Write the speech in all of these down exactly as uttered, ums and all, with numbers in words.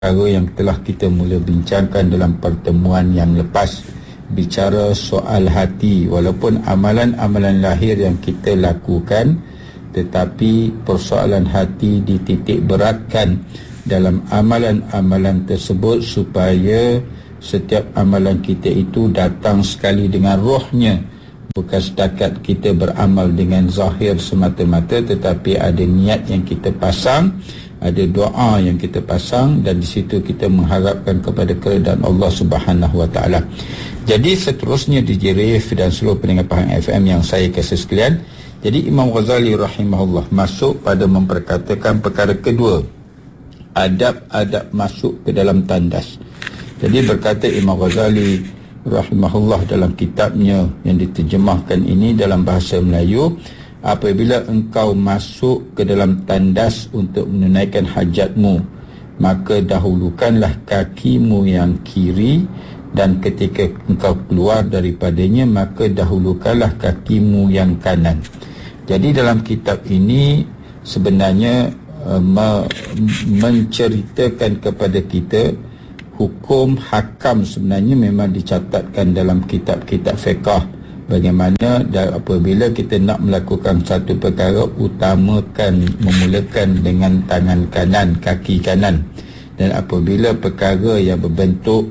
perkara yang telah kita mula bincangkan dalam pertemuan yang lepas. Bicara soal hati, walaupun amalan-amalan lahir yang kita lakukan, tetapi persoalan hati dititik beratkan dalam amalan-amalan tersebut supaya setiap amalan kita itu datang sekali dengan rohnya, bukan setakat kita beramal dengan zahir semata-mata, tetapi ada niat yang kita pasang, ada doa yang kita pasang, dan di situ kita mengharapkan kepada keridaan Allah Subhanahu Wa Taala. Jadi seterusnya D J Rif dan seluruh pendengar Pahang F M yang saya kasih sekalian, jadi Imam Ghazali rahimahullah masuk pada memperkatakan perkara kedua, adab-adab masuk ke dalam tandas. Jadi berkata Imam Ghazali rahimahullah dalam kitabnya yang diterjemahkan ini dalam bahasa Melayu, apabila engkau masuk ke dalam tandas untuk menunaikan hajatmu, maka dahulukanlah kakimu yang kiri, dan ketika engkau keluar daripadanya, maka dahulukanlah kakimu yang kanan. Jadi dalam kitab ini sebenarnya uh, me- menceritakan kepada kita hukum hakam sebenarnya memang dicatatkan dalam kitab-kitab fiqh. Bagaimana apabila kita nak melakukan satu perkara, utamakan memulakan dengan tangan kanan, kaki kanan. Dan apabila perkara yang berbentuk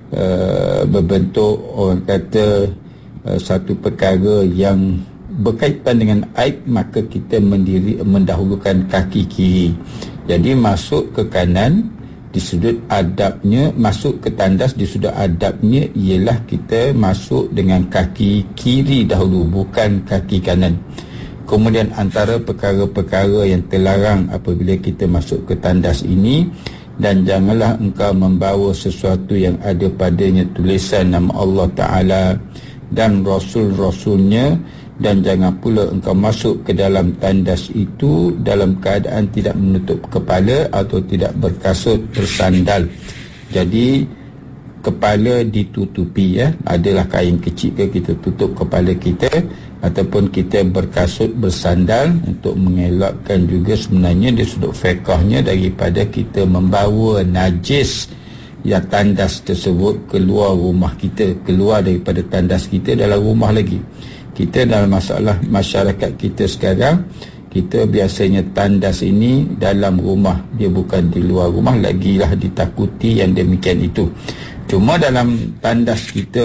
uh, berbentuk orang kata uh, satu perkara yang berkaitan dengan aib, maka kita mendiri mendahulukan kaki kiri. Jadi masuk ke kanan di sudut adabnya, masuk ke tandas di sudut adabnya ialah kita masuk dengan kaki kiri dahulu, bukan kaki kanan. Kemudian antara perkara-perkara yang terlarang apabila kita masuk ke tandas ini, dan janganlah engkau membawa sesuatu yang ada padanya tulisan nama Allah Ta'ala dan Rasul-Rasulnya, dan jangan pula engkau masuk ke dalam tandas itu dalam keadaan tidak menutup kepala atau tidak berkasut bersandal. Jadi kepala ditutupi, ya, adalah kain kecil ke kita tutup kepala kita, ataupun kita berkasut bersandal untuk mengelakkan juga sebenarnya di sudut fiqahnya daripada kita membawa najis yang tandas tersebut keluar rumah kita, keluar daripada tandas kita dalam rumah lagi. Kita dalam masalah masyarakat kita sekarang, kita biasanya tandas ini dalam rumah, dia bukan di luar rumah, lagilah ditakuti yang demikian itu. Cuma dalam tandas kita,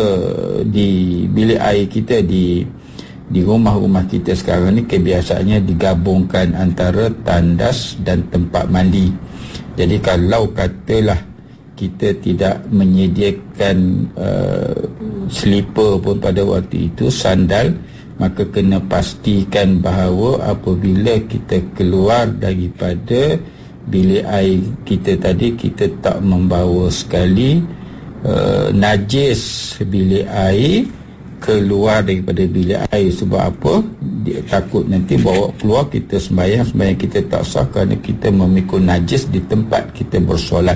di bilik air kita, di di rumah-rumah kita sekarang ni kebiasaannya digabungkan antara tandas dan tempat mandi. Jadi kalau katalah kita tidak menyediakan uh, slipper pun pada waktu itu, sandal, maka kena pastikan bahawa apabila kita keluar daripada bilik air kita tadi, kita tak membawa sekali uh, najis bilik air keluar daripada bilik air. Sebab apa? Dia takut nanti bawa keluar, kita sembahyang, sembahyang kita tak sah kerana kita memikul najis di tempat kita bersolat.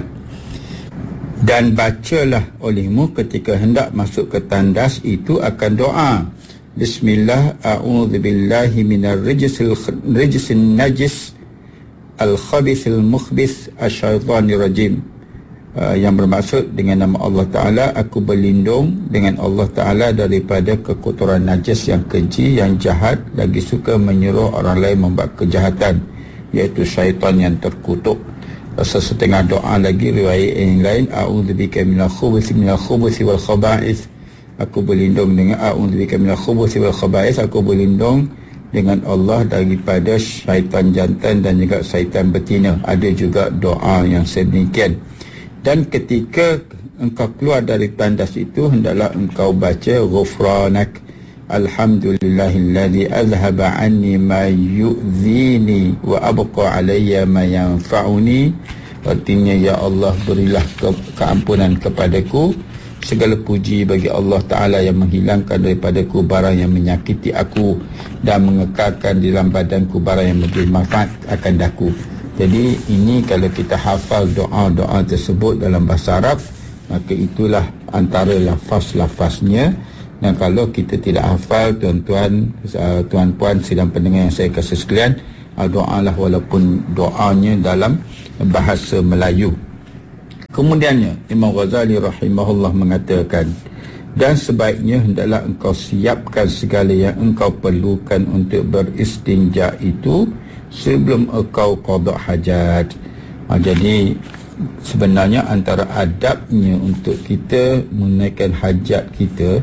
Dan bacalah olehmu ketika hendak masuk ke tandas itu akan doa, Bismillah, a'udzubillahi minar rijsil rijsin najis al-khabithil mukhbith asyaitanir rajim. Uh, yang bermaksud dengan nama Allah Ta'ala, aku berlindung dengan Allah Ta'ala daripada kekotoran najis yang keji, yang jahat, lagi suka menyuruh orang lain membuat kejahatan, iaitu syaitan yang terkutuk. Sesetengah doa lagi riwayat yang lain, a'udzubika minal khubuthi minal khubuthi wal khaba'ith, aku berlindung dengan a'udzubika minal khubuthi wal khaba'ith, aku berlindung dengan Allah daripada syaitan jantan dan juga syaitan betina. Ada juga doa yang sedemikian. Dan ketika engkau keluar dari tandas itu, hendaklah engkau baca ghufranak alhamdulillahilladzi azhaba anni ma yu'dhini wa abqa alayya ma yanfa'uni. Artinya, ya Allah, berilah ke keampunan kepadaku, segala puji bagi Allah Ta'ala yang menghilangkan daripadaku barang yang menyakiti aku dan mengekalkan di dalam badanku barang yang memberi manfaat akan daku. Jadi ini kalau kita hafal doa-doa tersebut dalam bahasa Arab, maka itulah antara lafaz-lafaznya. Dan kalau kita tidak hafal, tuan-tuan, uh, tuan-puan sidang pendengar yang saya kasih sekalian, uh, doalah walaupun doanya dalam bahasa Melayu. Kemudiannya Imam Ghazali rahimahullah mengatakan, dan sebaiknya hendaklah engkau siapkan segala yang engkau perlukan untuk beristinja itu sebelum engkau qada hajat. Ha, jadi sebenarnya antara adabnya untuk kita menunaikan hajat kita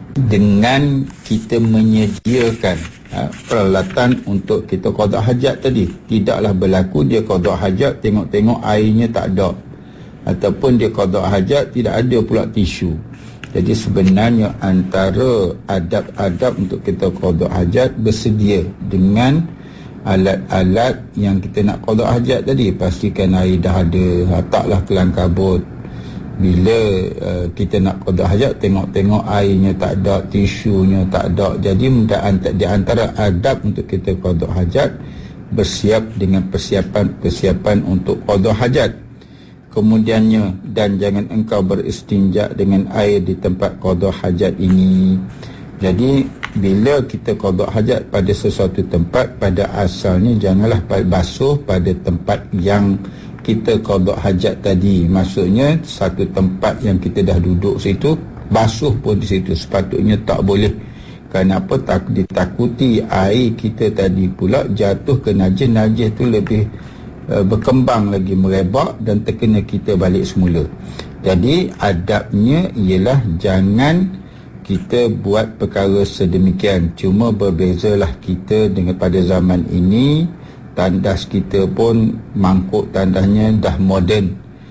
dengan kita menyediakan ha, peralatan untuk kita qada hajat tadi. Tidaklah berlaku dia qada hajat tengok-tengok airnya tak ada, ataupun dia qada hajat tidak ada pula tisu. Jadi sebenarnya antara adab-adab untuk kita qada hajat bersedia dengan alat-alat yang kita nak qada hajat tadi. Pastikan air dah ada, letaklah kelang kabut. Bila uh, kita nak qada hajat, tengok-tengok airnya tak ada, tisunya tak ada. Jadi di antara adab untuk kita qada hajat, bersiap dengan persiapan-persiapan untuk qada hajat. Kemudiannya, dan jangan engkau beristinja dengan air di tempat qada hajat ini. Jadi bila kita qada hajat pada sesuatu tempat, pada asalnya janganlah basuh pada tempat yang kita qada hajat tadi. Maksudnya satu tempat yang kita dah duduk situ, basuh pun di situ sepatutnya tak boleh. Kenapa? Tak ditakuti air kita tadi pula jatuh ke najis, najis tu lebih uh, berkembang lagi, merebak dan terkena kita balik semula. Jadi adabnya ialah jangan kita buat perkara sedemikian. Cuma berbezalah kita dengan pada zaman ini, tandas kita pun mangkuk tandasnya dah moden.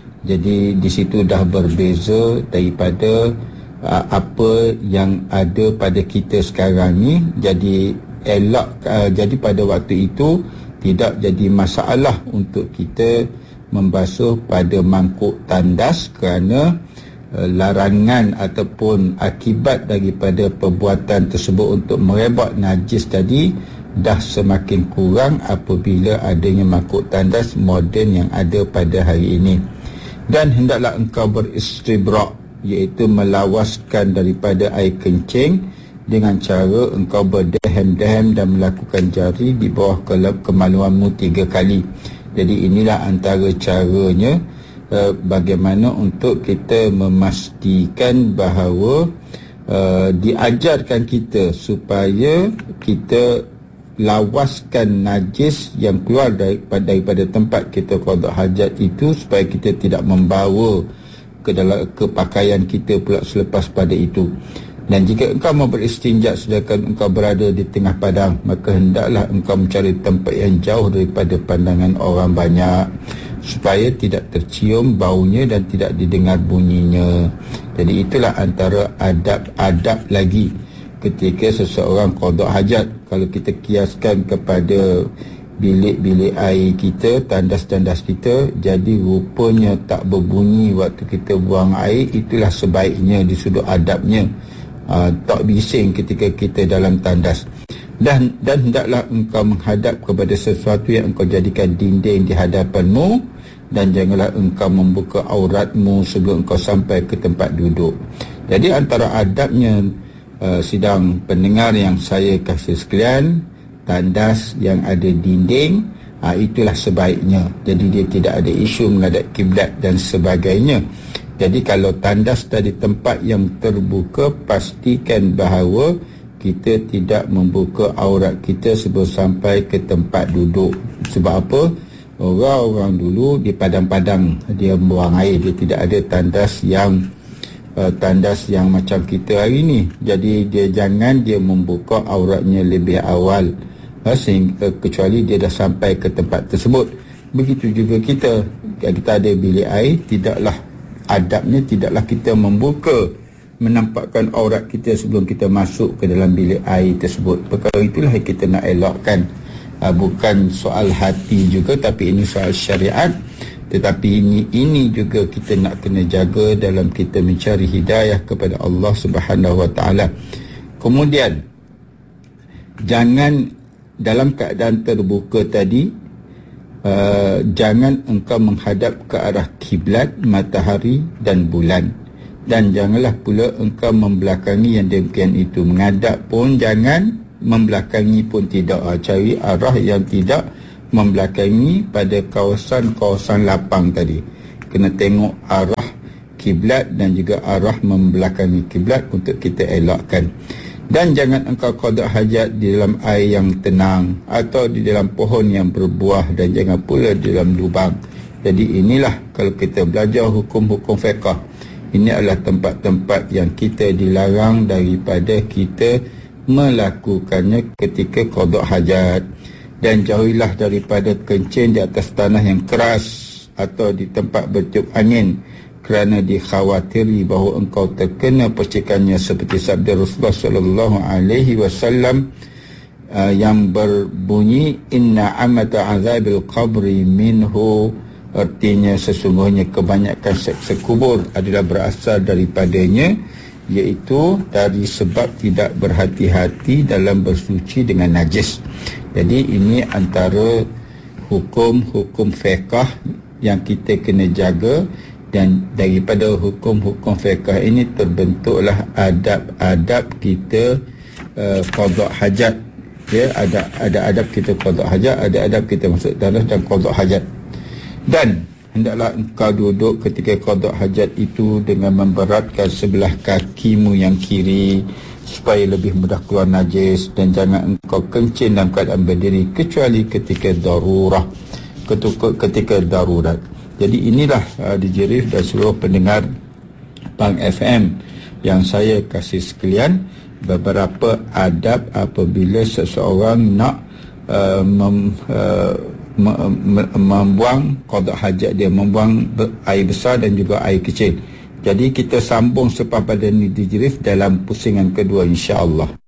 Jadi di situ dah berbeza daripada uh, apa yang ada pada kita sekarang ni. Jadi elak uh, jadi pada waktu itu tidak jadi masalah untuk kita membasuh pada mangkuk tandas kerana larangan ataupun akibat daripada perbuatan tersebut untuk merebak najis tadi dah semakin kurang apabila adanya mangkuk tandas moden yang ada pada hari ini. Dan hendaklah engkau beristibrak, iaitu melawaskan daripada air kencing dengan cara engkau berdehem-dehem dan melakukan jari di bawah kemaluanmu tiga kali. Jadi inilah antara caranya Uh, bagaimana untuk kita memastikan bahawa uh, diajarkan kita supaya kita lawaskan najis yang keluar daripada, daripada tempat kita qada hajat itu, supaya kita tidak membawa ke dalam ke pakaian kita pula selepas pada itu. Dan jika engkau mau beristinja sedangkan engkau berada di tengah padang, maka hendaklah engkau mencari tempat yang jauh daripada pandangan orang banyak, supaya tidak tercium baunya dan tidak didengar bunyinya. Jadi itulah antara adab-adab lagi ketika seseorang qada hajat. Kalau kita kiaskan kepada bilik-bilik air kita, tandas-tandas kita, jadi rupanya tak berbunyi waktu kita buang air. Itulah sebaiknya di sudut adabnya. Uh, tak bising ketika kita dalam tandas. Dan dan hendaklah engkau menghadap kepada sesuatu yang engkau jadikan dinding di hadapanmu, dan janganlah engkau membuka auratmu sebelum engkau sampai ke tempat duduk. Jadi antara adabnya uh, sidang pendengar yang saya kasih sekalian, tandas yang ada dinding, uh, itulah sebaiknya. Jadi dia tidak ada isu menghadap kiblat dan sebagainya. Jadi kalau tandas tadi tempat yang terbuka, pastikan bahawa kita tidak membuka aurat kita sebelum sampai ke tempat duduk. Sebab apa? Orang-orang dulu di padang-padang dia buang air, dia tidak ada tandas yang uh, tandas yang macam kita hari ni. Jadi dia jangan dia membuka auratnya lebih awal, uh, sehingga, uh, kecuali dia dah sampai ke tempat tersebut. Begitu juga kita, kita ada bilik air, tidaklah adabnya tidaklah kita membuka, menampakkan aurat kita sebelum kita masuk ke dalam bilik air tersebut. Perkara itulah yang kita nak elakkan. Uh, bukan soal hati juga, tapi ini soal syariat. Tetapi ini ini juga kita nak kena jaga dalam kita mencari hidayah kepada Allah Subhanahu Wa Taala. Kemudian jangan dalam keadaan terbuka tadi, Uh, jangan engkau menghadap ke arah kiblat, matahari dan bulan. Dan janganlah pula engkau membelakangi yang demikian itu. Menghadap pun jangan, membelakangi pun tidak. Uh, cari arah yang tidak membelakangi pada kawasan-kawasan lapang tadi. kena tengok arah kiblat dan juga arah membelakangi kiblat untuk kita elakkan. Dan jangan engkau qada hajat di dalam air yang tenang atau di dalam pohon yang berbuah, dan jangan pula di dalam lubang. Jadi inilah kalau kita belajar hukum-hukum fiqh, ini adalah tempat-tempat yang kita dilarang daripada kita melakukannya ketika qada hajat. Dan jauhilah daripada kencing di atas tanah yang keras atau di tempat bertiup angin, kerana dikhawatiri bahawa engkau terkena percikannya, seperti sabda Rasulullah sallallahu alaihi wasallam uh, yang berbunyi inna amata azabil qabri minhu, artinya sesungguhnya kebanyakan seksa kubur adalah berasal daripadanya, iaitu dari sebab tidak berhati-hati dalam bersuci dengan najis. Jadi ini antara hukum-hukum fiqh yang kita kena jaga, dan daripada hukum-hukum fiqh ini terbentuklah adab-adab kita uh, qada hajat. Ya, ada ada adab kita qada hajat, ada adab kita masuk tanah dan qada hajat. Dan hendaklah engkau duduk ketika qada hajat itu dengan memberatkan sebelah kakimu yang kiri supaya lebih mudah keluar najis, dan jangan engkau kencing dalam keadaan berdiri kecuali ketika darurah, ketika, ketika darurat. Jadi inilah uh, D J Rif dan seluruh pendengar Pang F M yang saya kasih sekalian, beberapa adab apabila seseorang nak uh, mem, uh, membuang qada hajat dia, membuang air besar dan juga air kecil. Jadi kita sambung selepas pada ni D J Rif dalam pusingan kedua, insya-Allah.